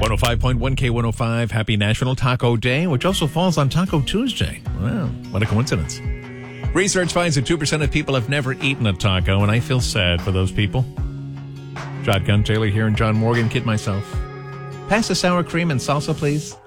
105.1 K105. Happy National Taco Day, which also falls on Taco Tuesday. Wow, what a coincidence. Research finds that 2% of people have never eaten a taco, and I feel sad for those people. Shotgun Taylor here and John Morgan, kid myself. Pass the sour cream and salsa, please.